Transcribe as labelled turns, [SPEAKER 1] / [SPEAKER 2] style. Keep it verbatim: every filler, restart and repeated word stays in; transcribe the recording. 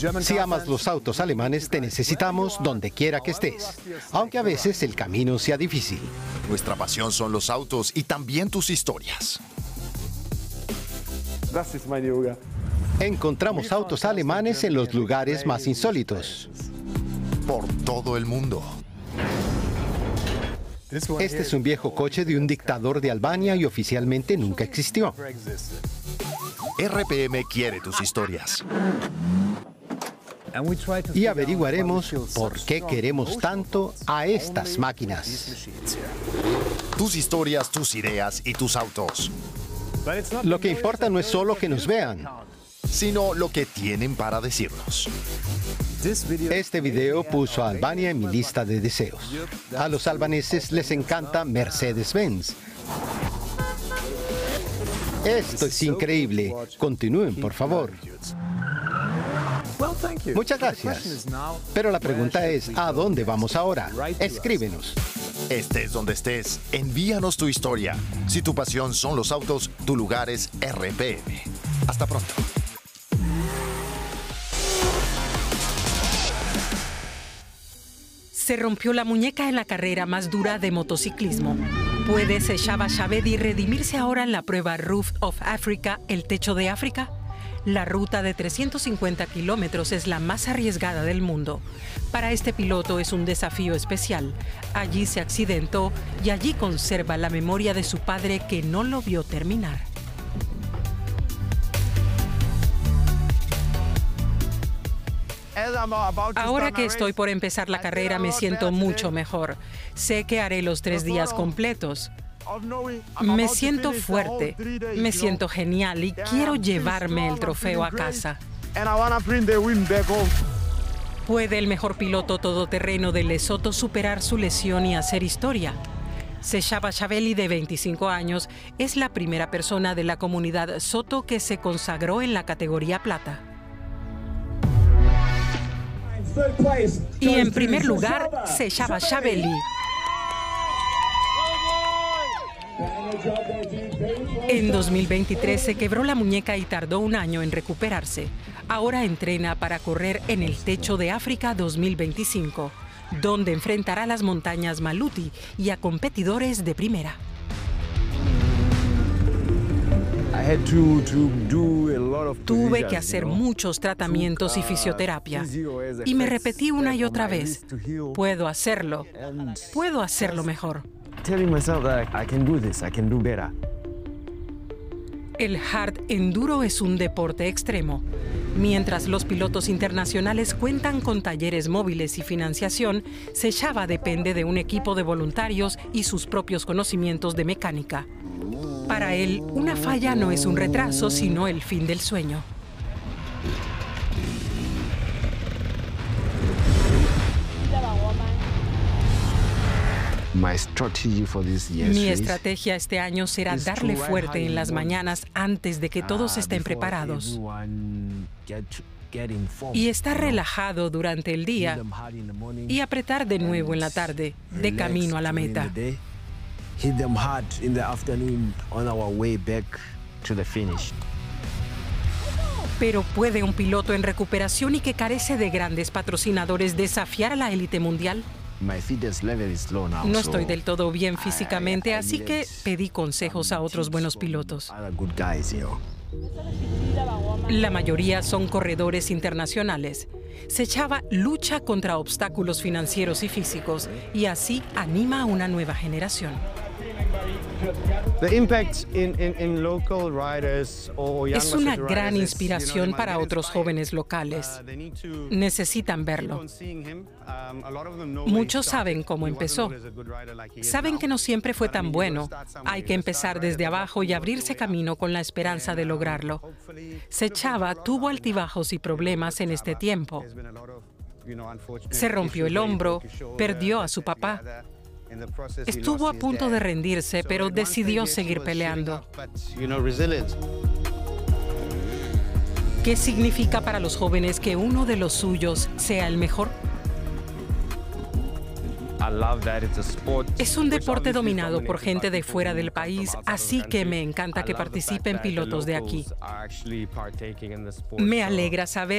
[SPEAKER 1] Si amas los autos alemanes, te necesitamos donde quiera que estés, aunque a veces el camino sea difícil.
[SPEAKER 2] Nuestra pasión son los autos y también tus historias.
[SPEAKER 1] Encontramos autos alemanes en los lugares más insólitos.
[SPEAKER 2] Por todo el mundo.
[SPEAKER 1] Este es un viejo coche de un dictador de Albania y oficialmente nunca existió.
[SPEAKER 2] R P M quiere tus historias.
[SPEAKER 1] Y averiguaremos por qué queremos tanto a estas máquinas.
[SPEAKER 2] Tus historias, tus ideas y tus autos.
[SPEAKER 1] Lo que importa no es solo que nos vean,
[SPEAKER 2] sino lo que tienen para decirnos.
[SPEAKER 1] Este video puso a Albania en mi lista de deseos. A los albaneses les encanta Mercedes-Benz. Esto es increíble. Continúen, por favor. Muchas gracias. Pero la pregunta es, ¿a dónde vamos ahora? Escríbenos.
[SPEAKER 2] Estés donde estés, envíanos tu historia. Si tu pasión son los autos, tu lugar es R P M. Hasta pronto.
[SPEAKER 3] Se rompió la muñeca en la carrera más dura de motociclismo. ¿Puede Sechava Chaveli redimirse ahora en la prueba Roof of Africa, el techo de África? La ruta de trescientos cincuenta kilómetros es la más arriesgada del mundo. Para este piloto es un desafío especial. Allí se accidentó y allí conserva la memoria de su padre que no lo vio terminar. Ahora que estoy por empezar la carrera me siento mucho mejor. Sé que haré los tres días completos. Me siento fuerte, me siento genial y quiero llevarme el trofeo a casa. ¿Puede el mejor piloto todoterreno de Lesoto superar su lesión y hacer historia? Sechava Chaveli, de veinticinco años, es la primera persona de la comunidad Soto que se consagró en la categoría plata. Y en primer lugar, Sechava Chaveli. En dos mil veintitrés se quebró la muñeca y tardó un año en recuperarse. Ahora entrena para correr en el Techo de África dos mil veinticinco, donde enfrentará las montañas Maluti y a competidores de primera. Tuve que hacer muchos tratamientos y fisioterapia. Y me repetí una y otra vez, puedo hacerlo, puedo hacerlo mejor. El hard enduro es un deporte extremo. Mientras los pilotos internacionales cuentan con talleres móviles y financiación, Sechava depende de un equipo de voluntarios y sus propios conocimientos de mecánica. Para él, una falla no es un retraso, sino el fin del sueño. Mi estrategia este año será darle fuerte en las mañanas antes de que todos estén preparados. Y estar relajado durante el día y apretar de nuevo en la tarde, de camino a la meta. Pero ¿puede un piloto en recuperación y que carece de grandes patrocinadores desafiar a la élite mundial? No estoy del todo bien físicamente, así que pedí consejos a otros buenos pilotos. La mayoría son corredores internacionales. Sechava lucha contra obstáculos financieros y físicos y así anima a una nueva generación. Es una gran inspiración para otros jóvenes locales. Necesitan verlo. Muchos saben cómo empezó. Saben que no siempre fue tan bueno. Hay que empezar desde abajo y abrirse camino con la esperanza de lograrlo. Sechava tuvo altibajos y problemas en este tiempo. Se rompió el hombro, perdió a su papá. Estuvo a punto de rendirse, pero decidió seguir peleando. ¿Qué significa para los jóvenes que uno de los suyos sea el mejor? Es un deporte dominado por gente de fuera del país, así que me encanta que participen pilotos de aquí. Me alegra saber